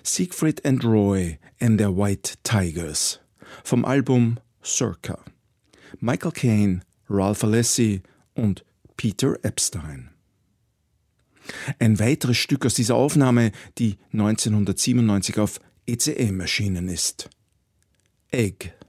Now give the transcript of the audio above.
Siegfried and Roy and their White Tigers vom Album Circa. Michael Caine, Ralph Alessi und Peter Epstein. Ein weiteres Stück aus dieser Aufnahme, die 1997 auf ECM erschienen ist. Egg.